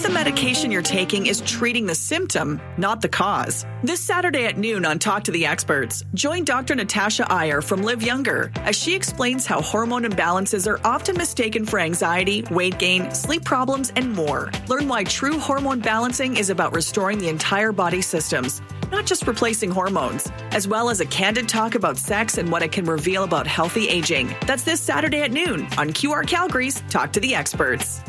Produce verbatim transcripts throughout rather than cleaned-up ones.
if the medication you're taking is treating the symptom, not the cause. This Saturday at noon on Talk to the Experts, join Doctor Natasha Iyer from Live Younger as she explains how hormone imbalances are often mistaken for anxiety, weight gain, sleep problems, and more. Learn why true hormone balancing is about restoring the entire body systems, not just replacing hormones, as well as a candid talk about sex and what it can reveal about healthy aging. That's this Saturday at noon on Q R Calgary's Talk to the Experts.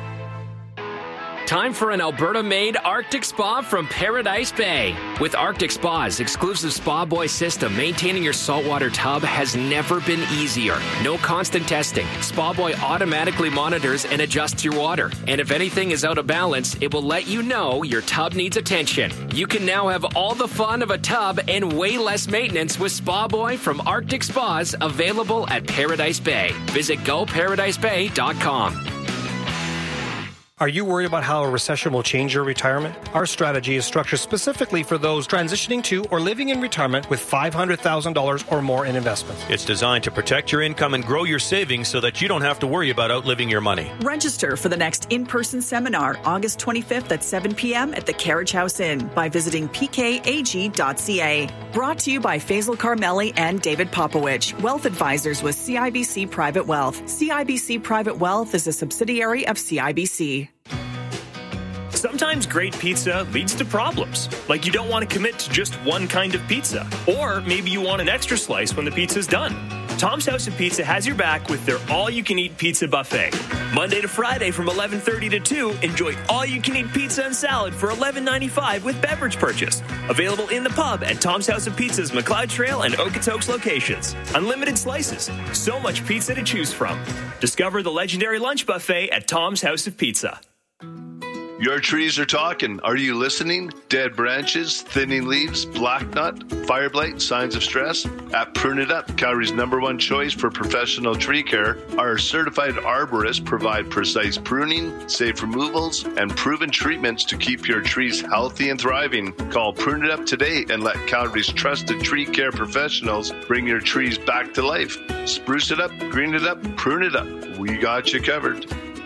Time for an Alberta-made Arctic Spa from Paradise Bay. With Arctic Spa's exclusive Spa Boy system, maintaining your saltwater tub has never been easier. No constant testing. Spa Boy automatically monitors and adjusts your water. And if anything is out of balance, it will let you know your tub needs attention. You can now have all the fun of a tub and way less maintenance with Spa Boy from Arctic Spas, available at Paradise Bay. Visit go paradise bay dot com. Are you worried about how a recession will change your retirement? Our strategy is structured specifically for those transitioning to or living in retirement with five hundred thousand dollars or more in investments. It's designed to protect your income and grow your savings so that you don't have to worry about outliving your money. Register for the next in-person seminar, August twenty-fifth at seven p.m. at the Carriage House Inn by visiting p k a g dot c a. Brought to you by Faisal Carmeli and David Popowich, Wealth Advisors with C I B C Private Wealth. C I B C Private Wealth is a subsidiary of C I B C. Sometimes great pizza leads to problems, like you don't want to commit to just one kind of pizza. Or maybe you want an extra slice when the pizza's done. Tom's House of Pizza has your back with their all-you-can-eat pizza buffet. Monday to Friday from eleven thirty to two, enjoy all-you-can-eat pizza and salad for eleven ninety-five with beverage purchase. Available in the pub at Tom's House of Pizza's McLeod Trail and Okotoks locations. Unlimited slices. So much pizza to choose from. Discover the legendary lunch buffet at Tom's House of Pizza. Your trees are talking. Are you listening? Dead branches, thinning leaves, black knot, fire blight, signs of stress? At Prune It Up, Calgary's number one choice for professional tree care, our certified arborists provide precise pruning, safe removals, and proven treatments to keep your trees healthy and thriving. Call Prune It Up today and let Calgary's trusted tree care professionals bring your trees back to life. Spruce it up, green it up, prune it up. We got you covered.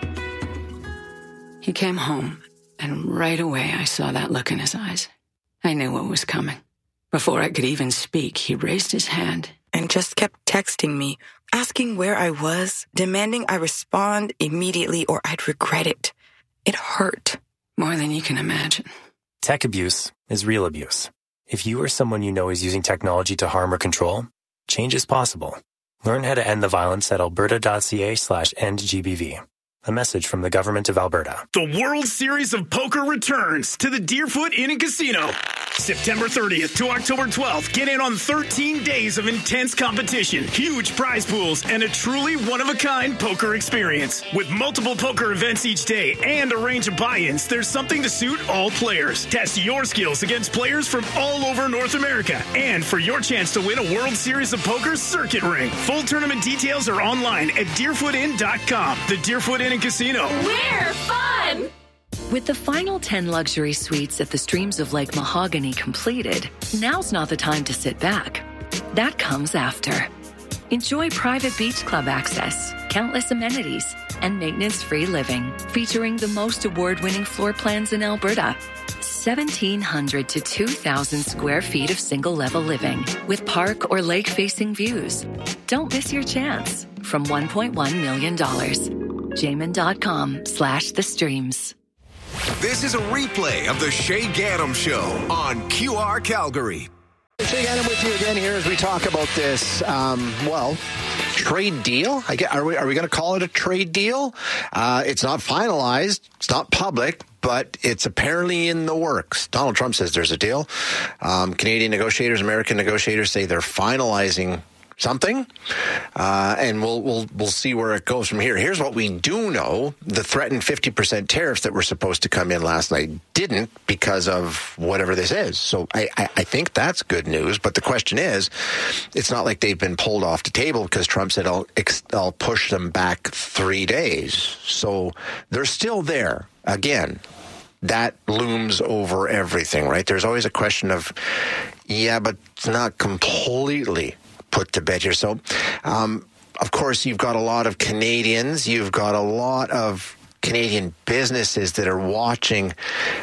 He came home, and right away I saw that look in his eyes. I knew what was coming. Before I could even speak, he raised his hand and just kept texting me, asking where I was, demanding I respond immediately or I'd regret it. It hurt. More than you can imagine. Tech abuse is real abuse. If you or someone you know is using technology to harm or control, change is possible. Learn how to end the violence at alberta.ca slash end GBV. A message from the Government of Alberta. The World Series of Poker returns to the Deerfoot Inn and Casino. September thirtieth to October twelfth. Get in on thirteen days of intense competition, huge prize pools, and a truly one-of-a-kind poker experience. With multiple poker events each day and a range of buy-ins, there's something to suit all players. Test your skills against players from all over North America. And for your chance to win a World Series of Poker circuit ring. Full tournament details are online at deerfoot inn dot com. The Deerfoot Inn and Casino. We're fun! With the final ten luxury suites at the Streams of Lake Mahogany completed, now's not the time to sit back. That comes after. Enjoy private beach club access, countless amenities, and maintenance-free living, featuring the most award-winning floor plans in Alberta. seventeen hundred to two thousand square feet of single-level living with park or lake-facing views. Don't miss your chance. From one point one million dollars. Jamin.com slash the streams. This is a replay of the Shay Gaddam Show on Q R Calgary. Shay Gaddam with you again here as we talk about this, um, well, trade deal. I get, are we, are we going to call it a trade deal? Uh, it's not finalized. It's not public, but it's apparently in the works. Donald Trump says there's a deal. Um, Canadian negotiators, American negotiators say they're finalizing something, uh, and we'll we'll we'll see where it goes from here. Here's what we do know: the threatened fifty percent tariffs that were supposed to come in last night didn't because of whatever this is. So I, I, I think that's good news. But the question is, it's not like they've been pulled off the table because Trump said I'll I'll push them back three days. So they're still there. Again, that looms over everything, right? There's always a question of, yeah, but it's not completely put to bed here. So, um, of course, you've got a lot of Canadians. You've got a lot of Canadian businesses that are watching,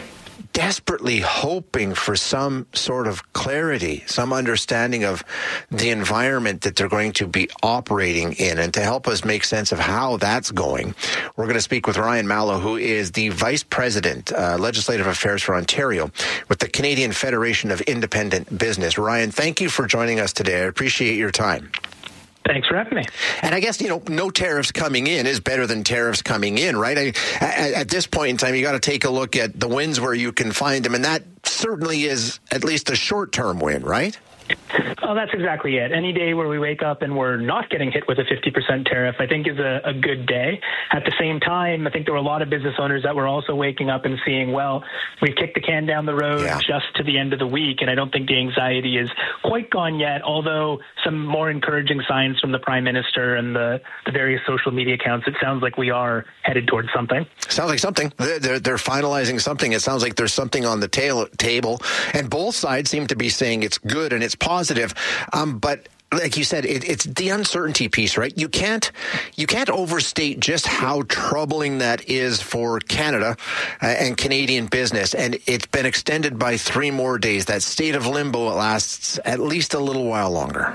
desperately hoping for some sort of clarity, some understanding of the environment that they're going to be operating in. And to help us make sense of how that's going, we're going to speak with Ryan Mallow, who is the Vice President, uh, Legislative Affairs for Ontario with the Canadian Federation of Independent Business. Ryan, thank you for joining us today. I appreciate your time. Thanks for having me. And I guess, you know, no tariffs coming in is better than tariffs coming in, right? I, at, at this point in time, you got to take a look at the wins where you can find them. And that certainly is at least a short-term win, right? Oh, that's exactly it. Any day where we wake up and we're not getting hit with a fifty percent tariff, I think is a, a good day. At the same time, I think there were a lot of business owners that were also waking up and seeing, well, we've kicked the can down the road yeah. just to the end of the week, and I don't think the anxiety is quite gone yet, although some more encouraging signs from the Prime Minister and the, the various social media accounts, it sounds like we are headed towards something. Sounds like something. They're, they're, they're finalizing something. It sounds like there's something on the tail, table, and both sides seem to be saying it's good and it's positive. Um, but like you said, it, it's the uncertainty piece, right? You can't you can't overstate just how troubling that is for Canada uh, and Canadian business. And it's been extended by three more days. That state of limbo lasts at least a little while longer.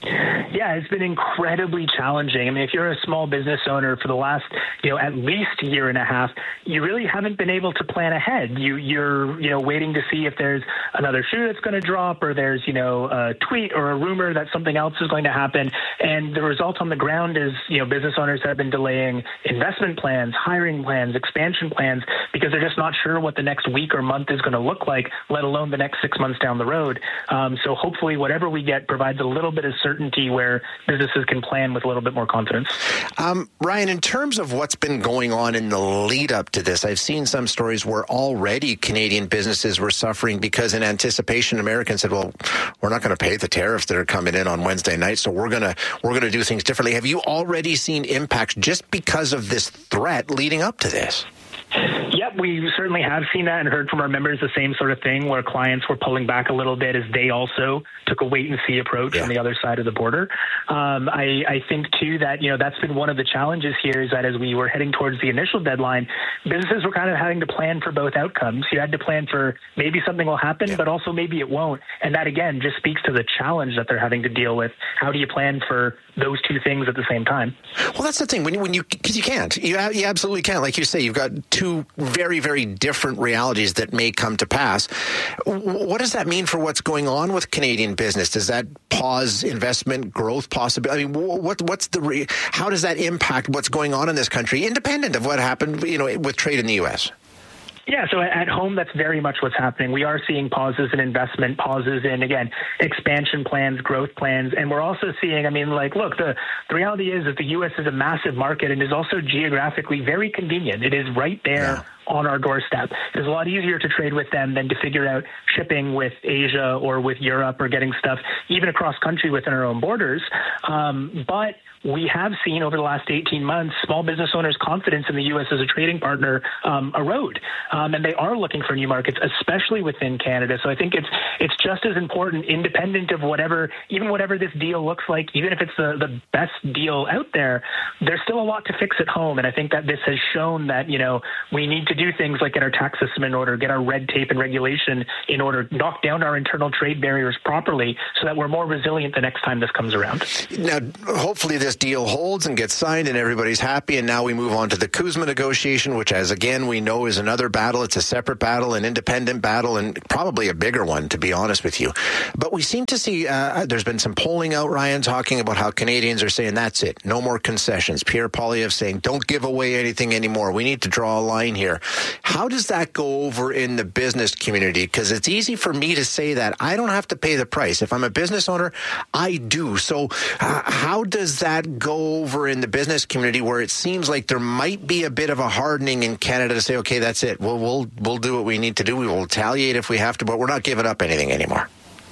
Yeah, it's been incredibly challenging. I mean, if you're a small business owner for the last, you know, at least year and a half, you really haven't been able to plan ahead. You, you're, you know, waiting to see if there's another shoe that's going to drop, or there's, you know, a tweet or a rumor that something else is going to happen. And the result on the ground is, you know, business owners have been delaying investment plans, hiring plans, expansion plans, because they're just not sure what the next week or month is going to look like, let alone the next six months down the road. Um, so hopefully whatever we get provides a little bit of certainty where businesses can plan with a little bit more confidence. Um, Ryan, in terms of what's been going on in the lead up to this, I've seen some stories where already Canadian businesses were suffering because in anticipation, Americans said, well, we're not going to pay the tariffs that are coming in on Wednesday night, so we're going to we're going to do things differently. Have you already seen impacts just because of this threat leading up to this? Yep, we certainly have seen that and heard from our members the same sort of thing where clients were pulling back a little bit as they also took a wait-and-see approach yeah. on the other side of the border. Um, I, I think, too, that, you know, that's been one of the challenges here is that as we were heading towards the initial deadline, businesses were kind of having to plan for both outcomes. You had to plan for maybe something will happen, yeah. but also maybe it won't. And that, again, just speaks to the challenge that they're having to deal with. How do you plan for those two things at the same time? Well, that's the thing. When you, when you, because you can't. You, you absolutely can't. Like you say, you've got two very, very different realities that may come to pass. What does that mean for what's going on with Canadian business? Does that pause investment growth possibility? I mean, what what's the re, how does that impact what's going on in this country, independent of what happened, you know, with trade in the U S? Yeah, so at home, that's very much what's happening. We are seeing pauses in investment, pauses in, again, expansion plans, growth plans. And we're also seeing, I mean, like, look, the, the reality is that the U S is a massive market and is also geographically very convenient. It is right there. Yeah. on our doorstep. It's a lot easier to trade with them than to figure out shipping with Asia or with Europe or getting stuff even across country within our own borders. Um, but we have seen over the last eighteen months, small business owners' confidence in the U S as a trading partner um, erode. Um, and they are looking for new markets, especially within Canada. So I think it's it's just as important, independent of whatever, even whatever this deal looks like, even if it's the, the best deal out there, there's still a lot to fix at home. And I think that this has shown that, you know, we need to do things like get our tax system in order, get our red tape and regulation in order, knock down our internal trade barriers properly so that we're more resilient the next time this comes around. Now, hopefully this deal holds and gets signed and everybody's happy, and now we move on to the CUSMA negotiation, which, as again we know, is another battle. It's a separate battle, an independent battle, and probably a bigger one, to be honest with you. But we seem to see uh, there's been some polling out, Ryan, talking about how Canadians are saying that's it, no more concessions. Pierre Poilievre saying don't give away anything anymore. We need to draw a line here. How does that go over in the business community? Because it's easy for me to say that I don't have to pay the price. If I'm a business owner, I do. So uh, how does that go over in the business community where it seems like there might be a bit of a hardening in Canada to say, okay, that's it. We'll, we'll, we'll do what we need to do. We will retaliate if we have to, but we're not giving up anything anymore.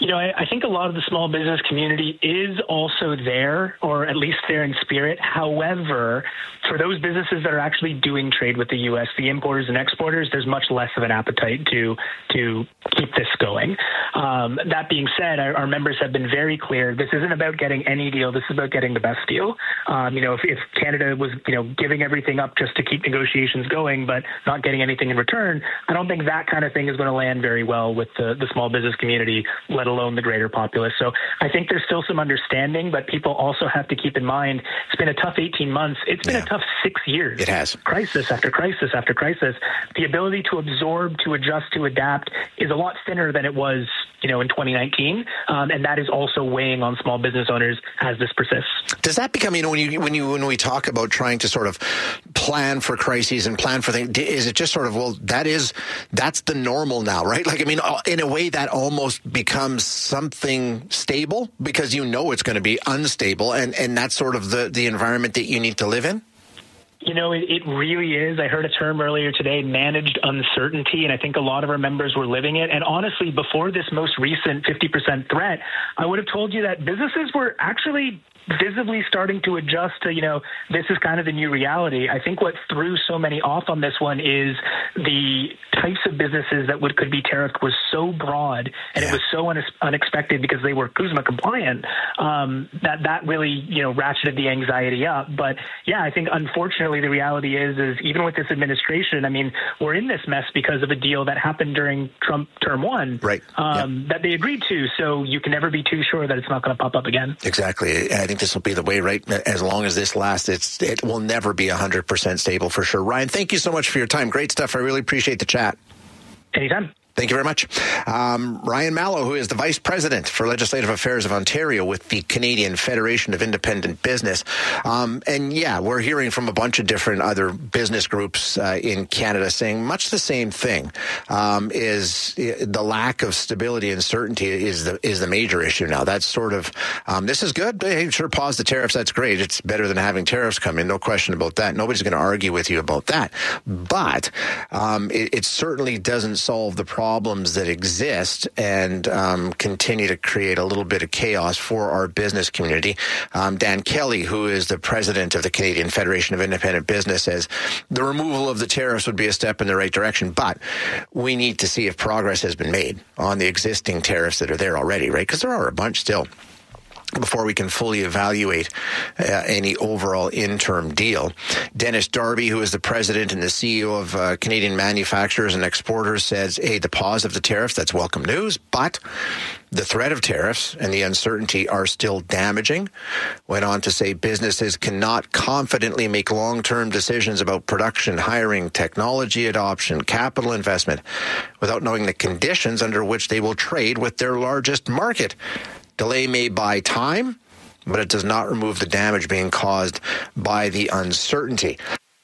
You know, I, I think a lot of the small business community is also there, or at least there in spirit. However, for those businesses that are actually doing trade with the U S, the importers and exporters, there's much less of an appetite to to keep this going. Um, that being said, our, our members have been very clear. This isn't about getting any deal. This is about getting the best deal. Um, you know, if, if Canada was, you know, giving everything up just to keep negotiations going, but not getting anything in return, I don't think that kind of thing is going to land very well with the, the small business community, let alone the greater populace. So I think there's still some understanding, but people also have to keep in mind it's been a tough eighteen months. It's been yeah. a tough six years. It has. Crisis after crisis after crisis. The ability to absorb, to adjust, to adapt is a lot thinner than it was, you know, in twenty nineteen. Um, and that is also weighing on small business owners as this persists. Does that become, you know, when you when you when we talk about trying to sort of plan for crises and plan for things, is it just sort of, well, that is that's the normal now, right? Like, I mean, in a way that almost becomes something stable because you know it's going to be unstable, and and that's sort of the the environment that you need to live in. You know, it, it really is. I heard a term earlier today, managed uncertainty, and I think a lot of our members were living it. And honestly, before this most recent fifty percent threat, I would have told you that businesses were actually visibly starting to adjust to, you know, this is kind of the new reality. I think what threw so many off on this one is the types of businesses that would could be tariffed was so broad, and yeah. it was so un- unexpected because they were CUSMA compliant, um, that that really, you know, ratcheted the anxiety up. But yeah, I think unfortunately the reality is, is even with this administration, I mean, we're in this mess because of a deal that happened during Trump term one, right? Um, yep. that they agreed to. So you can never be too sure that it's not going to pop up again. Exactly. I think this will be the way, right? As long as this lasts, it's, it will never be one hundred percent stable for sure. Ryan, thank you so much for your time. Great stuff. I really appreciate the chat. Anytime. Thank you very much. Um, Ryan Mallow, who is the Vice President for Legislative Affairs of Ontario with the Canadian Federation of Independent Business. Um, and yeah, we're hearing from a bunch of different other business groups uh, in Canada saying much the same thing, um, is the lack of stability and certainty is the is the major issue now. That's sort of, um, this is good. Hey, sure, pause the tariffs. That's great. It's better than having tariffs come in. No question about that. Nobody's going to argue with you about that. But um, it, it certainly doesn't solve the problem. Problems that exist and um, continue to create a little bit of chaos for our business community. Um, Dan Kelly, who is the president of the Canadian Federation of Independent Business, says the removal of the tariffs would be a step in the right direction, but we need to see if progress has been made on the existing tariffs that are there already, right? Because there are a bunch still, before we can fully evaluate uh, any overall interim deal. Dennis Darby, who is the president and the C E O of uh, Canadian Manufacturers and Exporters, says, hey, the pause of the tariffs, that's welcome news, but the threat of tariffs and the uncertainty are still damaging. Went on to say businesses cannot confidently make long-term decisions about production, hiring, technology adoption, capital investment without knowing the conditions under which they will trade with their largest market. Delay may buy time, but it does not remove the damage being caused by the uncertainty.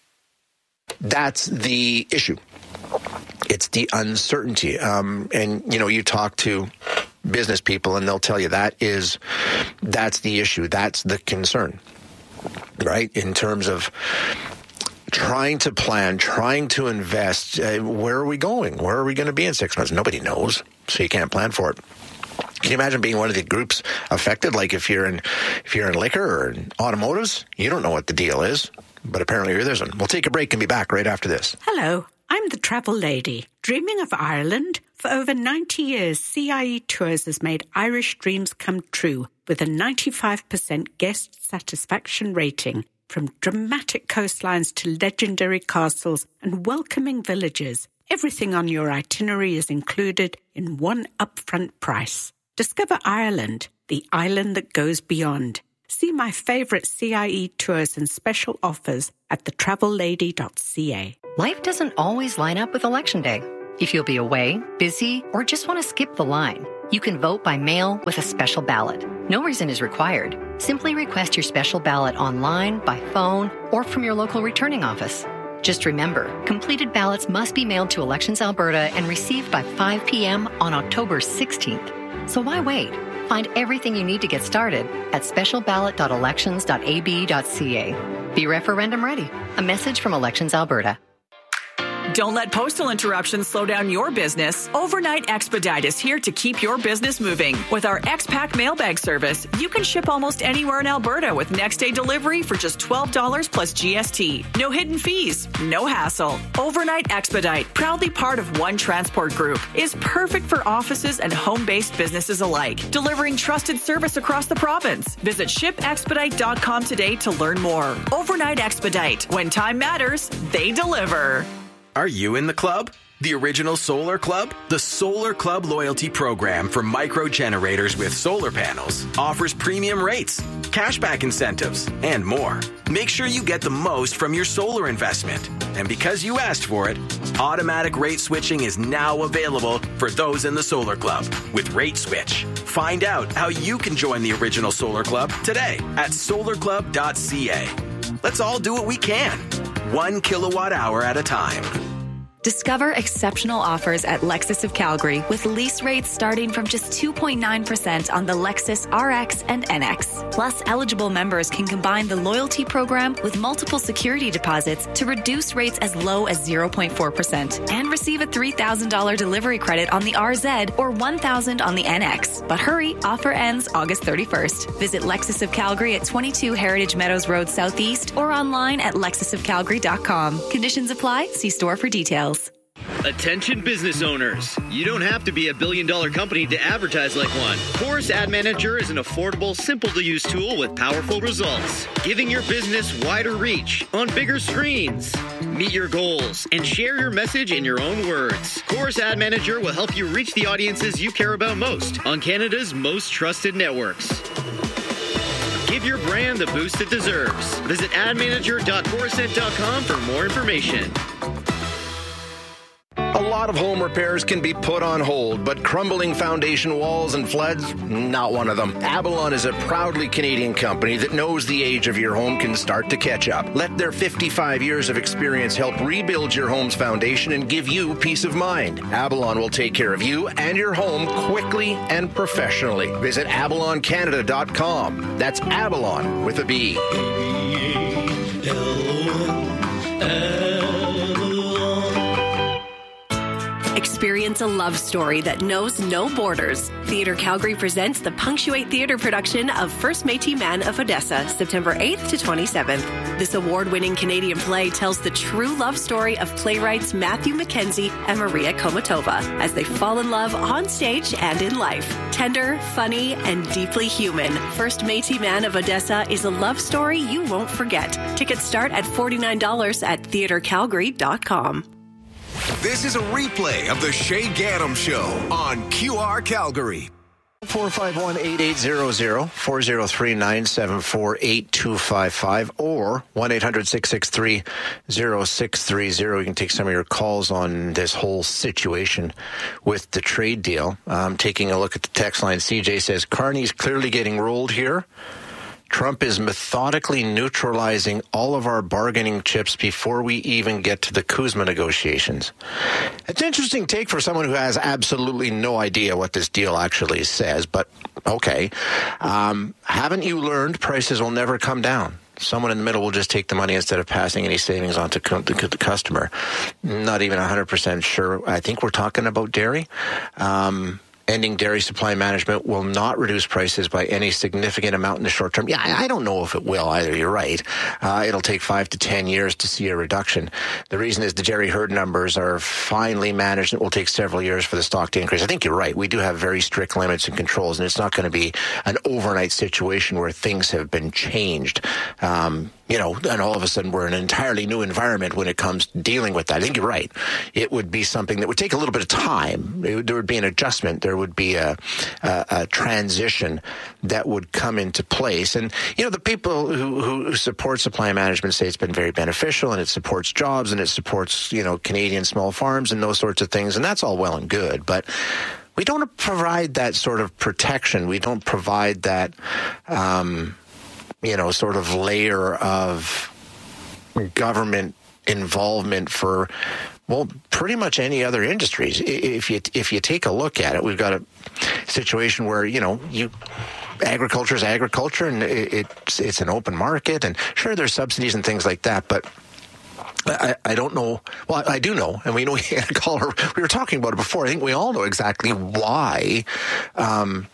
That's the issue. It's the uncertainty. Um, and, you know, you talk to business people and they'll tell you that is, that's the issue. That's the concern, right? In terms of trying to plan, trying to invest. Uh, where are we going? Where are we going to be in six months? Nobody knows, so you can't plan for it. Can you imagine being one of the groups affected? Like if you're in, if you're in liquor or in automotives, you don't know what the deal is, but apparently there isn't. We'll take a break and be back right after this. Hello, I'm the travel lady. Dreaming of Ireland? For over ninety years, C I E Tours has made Irish dreams come true with a ninety-five percent guest satisfaction rating. From dramatic coastlines to legendary castles and welcoming villages, everything on your itinerary is included in one upfront price. Discover Ireland, the island that goes beyond. See my favorite C I E tours and special offers at the travel lady dot c a. Life doesn't always line up with Election Day. If you'll be away, busy, or just want to skip the line, you can vote by mail with a special ballot. No reason is required. Simply request your special ballot online, by phone, or from your local returning office. Just remember, completed ballots must be mailed to Elections Alberta and received by five p.m. on October sixteenth. So why wait? Find everything you need to get started at special ballot dot elections dot a b dot c a. Be referendum ready. A message from Elections Alberta. Don't let postal interruptions slow down your business. Overnight Expedite is here to keep your business moving. With our X-Pack mailbag service, you can ship almost anywhere in Alberta with next-day delivery for just twelve dollars plus G S T. No hidden fees, no hassle. Overnight Expedite, proudly part of One Transport Group, is perfect for offices and home-based businesses alike, delivering trusted service across the province. Visit ship expedite dot com today to learn more. Overnight Expedite. When time matters, they deliver. Are you in the club? The original Solar Club? The Solar Club loyalty program for micro generators with solar panels offers premium rates, cashback incentives, and more. Make sure you get the most from your solar investment. And because you asked for it, automatic rate switching is now available for those in the Solar Club with Rate Switch. Find out how you can join the original Solar Club today at solar club dot c a. Let's all do what we can, one kilowatt hour at a time. Discover exceptional offers at Lexus of Calgary with lease rates starting from just two point nine percent on the Lexus R X and N X. Plus, eligible members can combine the loyalty program with multiple security deposits to reduce rates as low as zero point four percent and receive a three thousand dollars delivery credit on the R Z or one thousand dollars on the N X. But hurry, offer ends August thirty-first. Visit Lexus of Calgary at twenty-two Heritage Meadows Road Southeast or online at lexus of calgary dot com. Conditions apply. See store for details. Attention business owners. You don't have to be a billion dollar company to advertise like one. Chorus Ad Manager is an affordable, simple to use tool with powerful results, giving your business wider reach on bigger screens. Meet your goals and share your message in your own words. Chorus Ad Manager will help you reach the audiences you care about most on Canada's most trusted networks. Give your brand the boost it deserves. Visit ad manager dot chorusnet dot com for more information. A lot of home repairs can be put on hold, but crumbling foundation walls and floods, not one of them. Avalon is a proudly Canadian company that knows the age of your home can start to catch up. Let their fifty-five years of experience help rebuild your home's foundation and give you peace of mind. Avalon will take care of you and your home quickly and professionally. Visit avalon canada dot com. That's Avalon with a B. Experience a love story that knows no borders. Theatre Calgary presents the Punctuate Theatre production of First Métis Man of Odessa, September eighth to twenty-seventh. This award-winning Canadian play tells the true love story of playwrights Matthew Mackenzie and Maria Komatova as they fall in love on stage and in life. Tender, funny, and deeply human, First Métis Man of Odessa is a love story you won't forget. Tickets start at forty-nine dollars at theatre calgary dot com. This is a replay of the Shay Gaddam Show on Q R Calgary. four five one, eight eight zero zero, four zero three, nine seven four, eight two five five or one eight hundred, six six three, zero six three zero. You can take some of your calls on this whole situation with the trade deal. Um, taking a look at the text line, C J says, Carney's clearly getting rolled here. Trump is methodically neutralizing all of our bargaining chips before we even get to the Kuzma negotiations. It's an interesting take for someone who has absolutely no idea what this deal actually says, but okay. Um, haven't you learned prices will never come down? Someone in the middle will just take the money instead of passing any savings on to the customer. Not even one hundred percent sure. I think we're talking about dairy. Um Ending dairy supply management will not reduce prices by any significant amount in the short term. Yeah, I don't know if it will either. You're right. Uh, it'll take five to ten years to see a reduction. The reason is the dairy herd numbers are finely managed. It will take several years for the stock to increase. I think you're right. We do have very strict limits and controls, and it's not going to be an overnight situation where things have been changed. Um, you know, and all of a sudden we're in an entirely new environment when it comes to dealing with that. I think you're right. It would be something that would take a little bit of time. It would, there would be an adjustment. There would be a, a, a transition that would come into place. And, you know, the people who, who support supply management say it's been very beneficial and it supports jobs and it supports, you know, Canadian small farms and those sorts of things. And that's all well and good. But we don't provide that sort of protection. We don't provide that, um, you know, sort of layer of government involvement for, well, pretty much any other industries. If you if you take a look at it, we've got a situation where, you know, you agriculture is agriculture and it, it's it's an open market, and sure there's subsidies and things like that, but I, I don't know. Well, I do know, and we know. Caller, we were talking about it before. I think we all know exactly why. Um,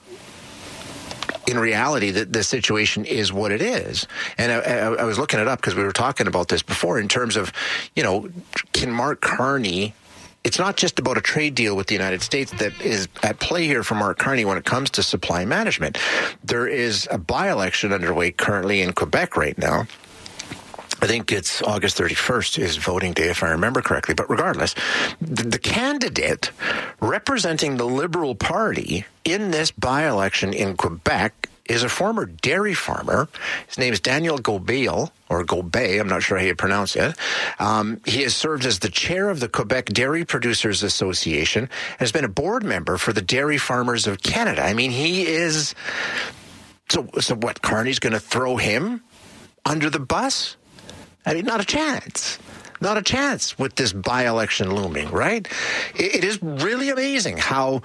in reality, that the situation is what it is. And I, I, I was looking it up because we were talking about this before in terms of, you know, can Mark Carney. It's not just about a trade deal with the United States that is at play here for Mark Carney when it comes to supply management. There is a by-election underway currently in Quebec right now. I think it's August thirty-first is voting day, if I remember correctly. But regardless, the, the candidate representing the Liberal Party in this by-election in Quebec is a former dairy farmer. His name is Daniel Gobel, or Gobet, I'm not sure how you pronounce it. Um, he has served as the chair of the Quebec Dairy Producers Association and has been a board member for the Dairy Farmers of Canada. I mean, he is... So, so what, Carney's going to throw him under the bus? I mean, not a chance. Not a chance with this by-election looming, right? It, it is really amazing how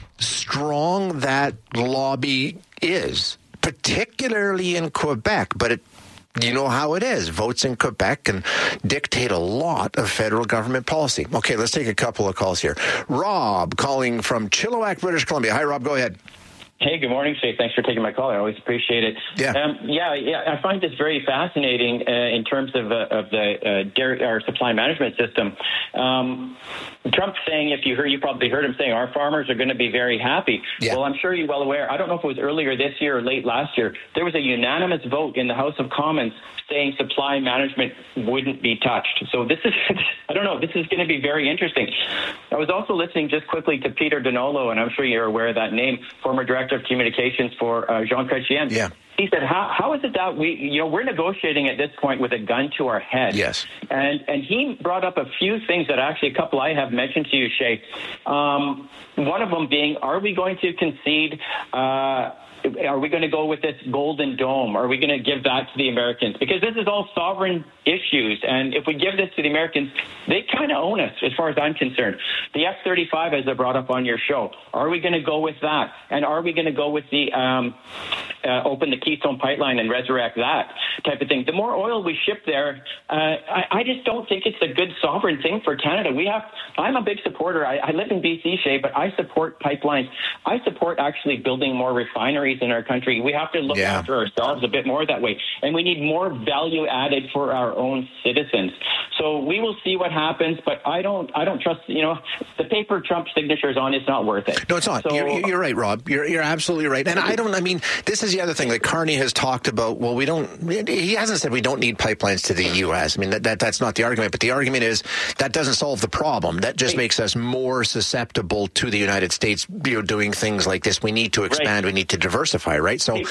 strong that lobby is, particularly in Quebec. But it, you know how it is. Votes in Quebec can dictate a lot of federal government policy. Okay, let's take a couple of calls here. Rob calling from Chilliwack, British Columbia. Hi, Rob. Go ahead. Hey, good morning, Shay. Thanks for taking my call. I always appreciate it. Yeah, um, yeah, yeah. I find this very fascinating uh, in terms of uh, of the uh, dairy or supply management system. Um, Trump saying, if you heard, you probably heard him saying, our farmers are going to be very happy. Yeah. Well, I'm sure you're well aware. I don't know if it was earlier this year or late last year. There was a unanimous vote in the House of Commons saying supply management wouldn't be touched. So this is, I don't know, this is going to be very interesting. I was also listening just quickly to Peter Donolo, and I'm sure you're aware of that name, former director of communications for uh, Jean Chrétien. Yeah. He said, how, how is it that we, you know, we're negotiating at this point with a gun to our head? Yes. And and he brought up a few things that actually a couple I have mentioned to you, Shay. Um, one of them being, are we going to concede, uh, are we going to go with this Golden Dome? Are we going to give that to the Americans? Because this is all sovereign issues. And if we give this to the Americans, they kind of own us, as far as I'm concerned. The F thirty-five, as I brought up on your show, are we going to go with that? And are we going to go with the um, uh, open the Keystone Pipeline and resurrect that type of thing? The more oil we ship there, uh, I, I just don't think it's a good sovereign thing for Canada. We have. I'm a big supporter. I, I live in B C, Shay, but I support pipelines. I support actually building more refineries in our country. We have to look yeah. after ourselves a bit more that way. And we need more value added for our own citizens. So we will see what happens, but I don't I don't trust, you know, the paper Trump signature is on, it's not worth it. No, it's not. So, you're, you're right, Rob. You're, you're absolutely right. And I don't, I mean, this is the other thing that Carney has talked about. Well, we don't, he hasn't said we don't need pipelines to the U S. I mean, that, that that's not the argument, but the argument is that doesn't solve the problem. That just makes us more susceptible to the United States, you know, doing things like this. We need to expand. Right. We need to diversify, right? So,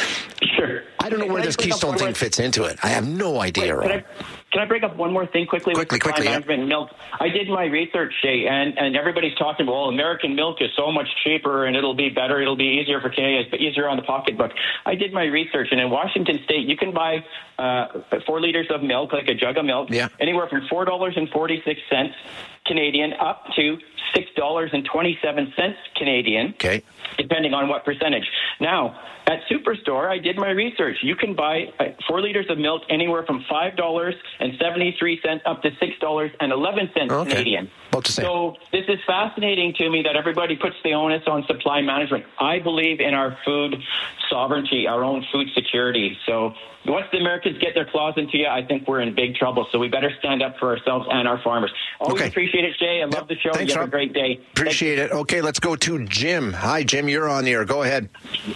sure. I don't know where this Keystone thing fits into it. I have no idea, Wait, Rob. Can I break up one more thing quickly? Quickly, with quickly, management yeah. milk. I did my research, Shay, and, and everybody's talking about, well, American milk is so much cheaper and it'll be better, it'll be easier for Canadians, but easier on the pocketbook. I did my research, and in Washington State, you can buy uh, four liters of milk, like a jug of milk, yeah. anywhere from four dollars and forty-six cents Canadian up to six dollars and twenty-seven cents Canadian, okay. depending on what percentage. Now, at Superstore, I did my research. You can buy four liters of milk anywhere from five dollars and seventy-three cents up to six dollars and eleven cents okay. Canadian. So this is fascinating to me that everybody puts the onus on supply management. I believe in our food sovereignty, our own food security. So once the Americans get their claws into you, I think we're in big trouble. So we better stand up for ourselves and our farmers. Always okay. appreciate it, Jay. I love yep. the show. Thanks, you have Rob. a great day. Appreciate it. Okay, let's go to Jim. Hi, Jim. You're on the air. Go ahead.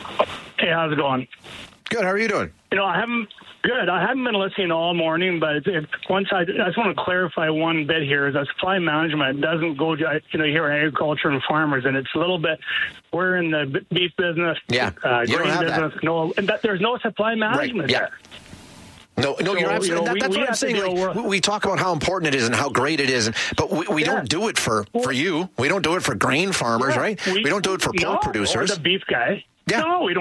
Hey, how's it going? Good. How are you doing? You know, I haven't good. I haven't been listening all morning, but if, once I, I just want to clarify one bit here: is that supply management doesn't go to, you know, here agriculture and farmers, and it's a little bit. We're in the beef business, yeah, uh, you grain don't have business. that. No, and that, there's no supply management right. yeah. there. No, no, so, you're absolutely. You know, that, we, that's we what I'm saying. Like, we, we talk about how important it is and how great it is, and, but we, we yeah. don't do it for, for you. We don't do it for grain farmers, yeah. right? We, we don't do it for pork no, producers. Or the beef guy. Yeah. No, we don't.